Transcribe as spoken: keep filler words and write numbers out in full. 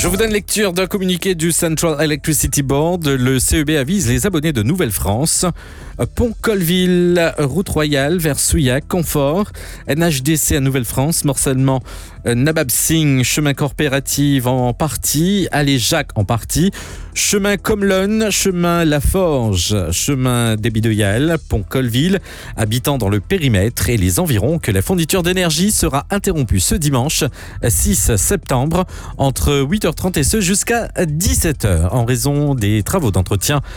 Je vous donne lecture d'un communiqué du Central Electricity Board. Le C E B avise les abonnés de Nouvelle-France. Pont Colville, route royale vers Souillac, Confort. N H D C à Nouvelle-France, morcellement Nabab Singh, chemin coopérative en partie, allée Jacques en partie, chemin Comlon, chemin Laforge, chemin Débit de Yael, pont Colville, habitant dans le périmètre et les environs que la fourniture d'énergie sera interrompue ce dimanche six septembre entre huit heures trente et ce jusqu'à dix-sept heures en raison des travaux d'entretien